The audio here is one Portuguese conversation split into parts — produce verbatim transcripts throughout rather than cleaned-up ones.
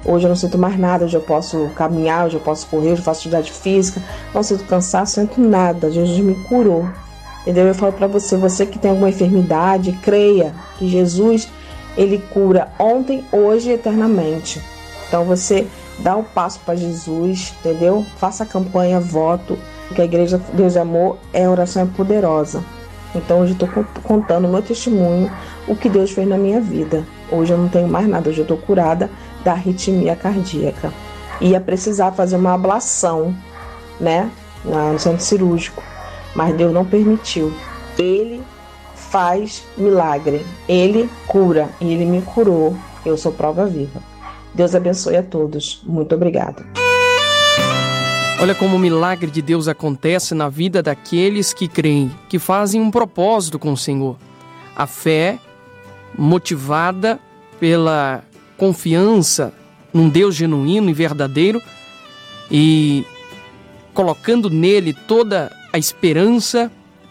Hoje eu não sinto mais nada, hoje eu posso caminhar, hoje eu posso correr, hoje eu faço atividade física, não sinto cansaço, não sinto nada, Jesus me curou. Entendeu? Eu falo para você, você que tem alguma enfermidade, creia que Jesus, ele cura ontem, hoje e eternamente. Então você dá o passo para Jesus, entendeu? Faça a campanha, voto, que a Igreja Deus de Amor é oração é poderosa. Então hoje eu estou contando o meu testemunho, o que Deus fez na minha vida. Hoje eu não tenho mais nada, hoje eu estou curada da arritmia cardíaca. Ia precisar fazer uma ablação, né, no centro cirúrgico, mas Deus não permitiu. Ele faz milagre, Ele cura e Ele me curou. Eu sou prova viva. Deus abençoe a todos. Muito obrigada. Olha como o milagre de Deus acontece na vida daqueles que creem, que fazem um propósito com o Senhor. A fé, motivada pela confiança num Deus genuíno e verdadeiro e colocando nele toda a esperança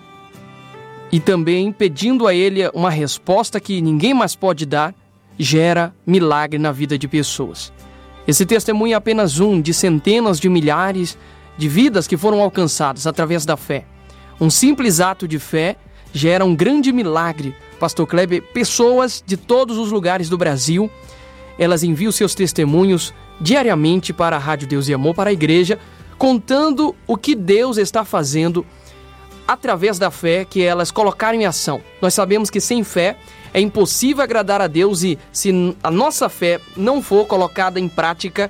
e também pedindo a ele uma resposta que ninguém mais pode dar, gera milagre na vida de pessoas. Esse testemunho é apenas um de centenas de milhares de vidas que foram alcançadas através da fé. Um simples ato de fé gera um grande milagre. Pastor Kleber, pessoas de todos os lugares do Brasil, elas enviam seus testemunhos diariamente para a Rádio Deus e Amor, para a igreja, contando o que Deus está fazendo através da fé que elas colocaram em ação. Nós sabemos que sem fé é impossível agradar a Deus e se a nossa fé não for colocada em prática,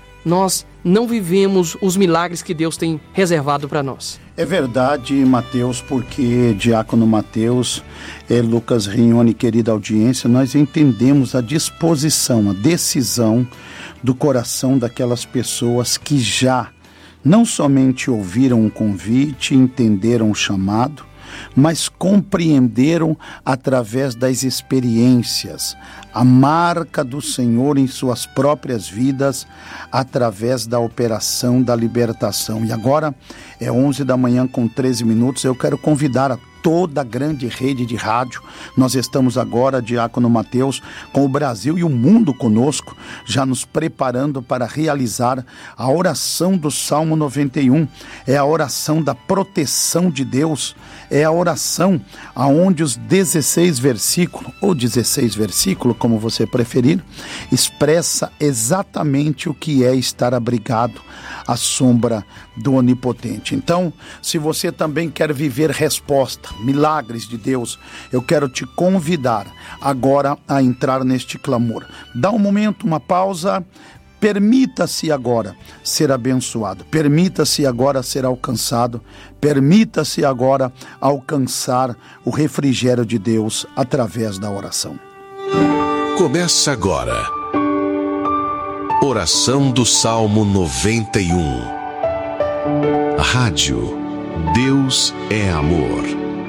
nós não vivemos os milagres que Deus tem reservado para nós. É verdade, Mateus, porque Diácono Mateus, é, Lucas Rignoni, querida audiência, nós entendemos a disposição, a decisão do coração daquelas pessoas que já não somente ouviram o convite, entenderam o chamado, mas compreenderam através das experiências a marca do Senhor em suas próprias vidas através da operação da libertação. E agora é onze da manhã com treze minutos, eu quero convidar a toda a grande rede de rádio. Nós estamos agora, Diácono Mateus, com o Brasil e o mundo conosco, já nos preparando para realizar a oração do Salmo noventa e um. É a oração da proteção de Deus, é a oração aonde os dezesseis versículos, ou dezesseis versículos, como você preferir, expressa exatamente o que é estar abrigado à sombra do Onipotente. Então, se você também quer viver resposta, milagres de Deus, eu quero te convidar agora a entrar neste clamor. Dá um momento, uma pausa. Permita-se agora ser abençoado, permita-se agora ser alcançado, permita-se agora alcançar o refrigério de Deus através da oração. Começa agora. Oração do Salmo noventa e um. Rádio Deus é Amor.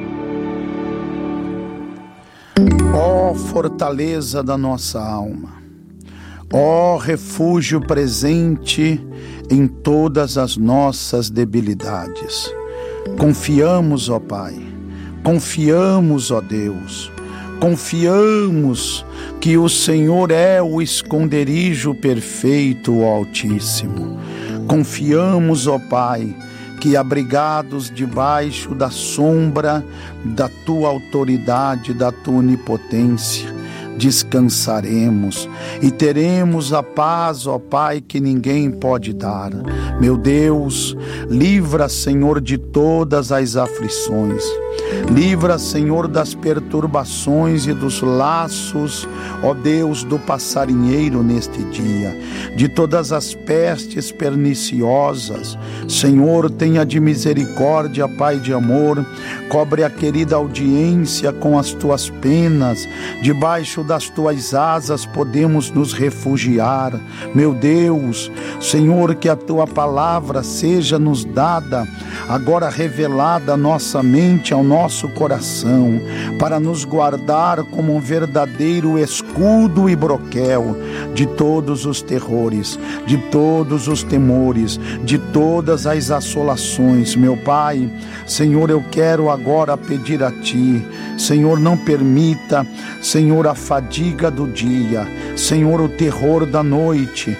Ó fortaleza da nossa alma, ó refúgio presente em todas as nossas debilidades. Confiamos, ó Pai, confiamos, ó Deus, confiamos que o Senhor é o esconderijo perfeito, ó Altíssimo. Confiamos, ó Pai, que abrigados debaixo da sombra da Tua autoridade, da Tua onipotência, descansaremos e teremos a paz, ó Pai, que ninguém pode dar. Meu Deus, livra, Senhor, de todas as aflições. Livra, Senhor, das perturbações e dos laços, ó Deus, do passarinheiro neste dia, de todas as pestes perniciosas. Senhor, tenha de misericórdia, Pai de amor, cobre a querida audiência com as Tuas penas, debaixo das Tuas asas podemos nos refugiar. Meu Deus, Senhor, que a Tua palavra seja nos dada, agora revelada à nossa mente, ao nosso coração, para nos guardar como um verdadeiro escudo e broquel de todos os terrores, de todos os temores, de todas as assolações. Meu Pai, Senhor, eu quero agora pedir a Ti, Senhor, não permita, Senhor, a fadiga do dia, Senhor, o terror da noite,